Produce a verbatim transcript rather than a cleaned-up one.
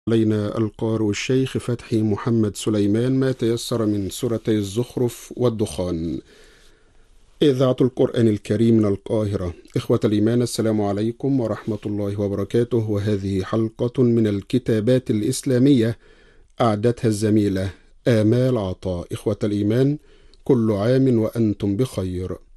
علينا القارئ الشيخ فتحي محمد سليمان ما تيسر من سورتي الزخرف والدخان. إذاعة القرآن الكريم من القاهرة. إخوة الإيمان، السلام عليكم ورحمة الله وبركاته، وهذه حلقة من الكتابات الإسلامية أعدتها الزميلة آمال عطاء. إخوة الإيمان، كل عام وأنتم بخير.